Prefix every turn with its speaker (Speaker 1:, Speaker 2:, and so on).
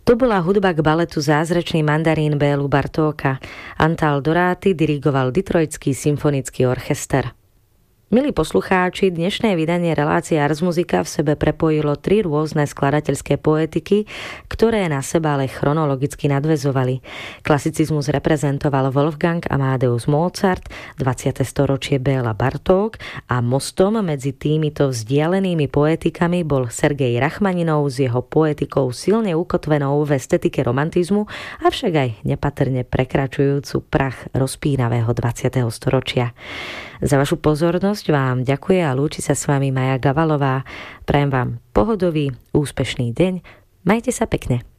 Speaker 1: To bola hudba k baletu Zázračný mandarín Bélu Bartóka. Antal Doráty dirigoval Detroitský symfonický orchester. Milí poslucháči, dnešné vydanie relácie Ars Musica v sebe prepojilo 3 rôzne skladateľské poetiky, ktoré na seba ale chronologicky nadväzovali. Klasicizmus reprezentoval Wolfgang Amadeus Mozart, 20. storočie Béla Bartók a mostom medzi týmito vzdialenými poetikami bol Sergej Rachmaninov s jeho poetikou silne ukotvenou v estetike romantizmu, avšak aj nepatrne prekračujúcu prach rozpínavého 20. storočia. Za vašu pozornosť vám ďakuje a lúči sa s vami Maja Gavalová. Prajem vám pohodový, úspešný deň. Majte sa pekne.